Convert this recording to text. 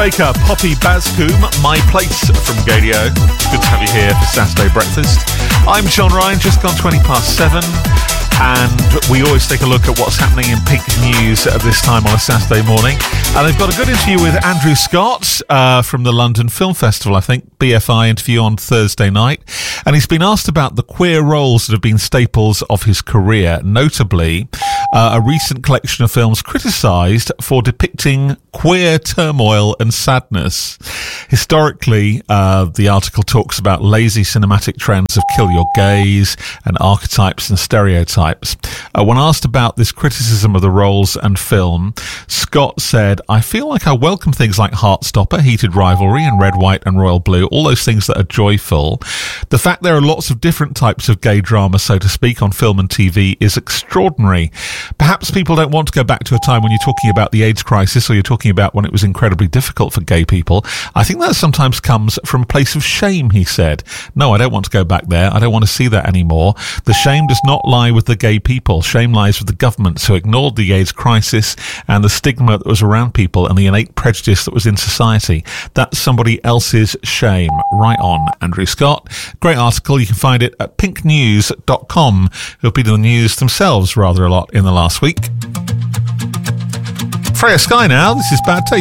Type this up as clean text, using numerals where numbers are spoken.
Baker, Poppy Bascombe, My Place from Gadio. Good to have you here for Saturday Breakfast. I'm John Ryan, just gone 7:20. And we always take a look at what's happening in Pink News at this time on a Saturday morning. And I've got a good interview with Andrew Scott from the London Film Festival, I think, BFI interview on Thursday night. And he's been asked about the queer roles that have been staples of his career, notably a recent collection of films criticised for depicting queer turmoil and sadness. Historically, the article talks about lazy cinematic trends of kill your gaze and archetypes and stereotypes. When asked about this criticism of the roles and film, Scott said, "I feel like I welcome things like Heartstopper, Heated Rivalry and Red, White and Royal Blue, all those things that are joyful. The fact there are lots of different types of gay drama, so to speak, on film and TV is extraordinary. Perhaps people don't want to go back to a time when you're talking about the AIDS crisis or you're talking about when it was incredibly difficult for gay people. I think that sometimes comes from a place of shame," he said. "No, I don't want to go back there. I don't want to see that anymore. The shame does not lie with the gay people. Shame lies with the governments who ignored the AIDS crisis and the stigma that was around people and the innate prejudice that was in society. That's somebody else's shame." Right on, Andrew Scott. Great article. You can find it at pinknews.com. Who've been in the news themselves rather a lot in the last week. Freya Sky now. This is Bad Taste.